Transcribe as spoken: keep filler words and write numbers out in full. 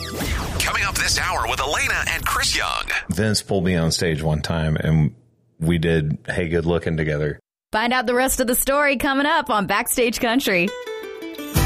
Coming up this hour with Elena and Chris Young. Vince pulled me on stage one time and we did Hey Good Looking together. Find out the rest of the story coming up on Backstage Country.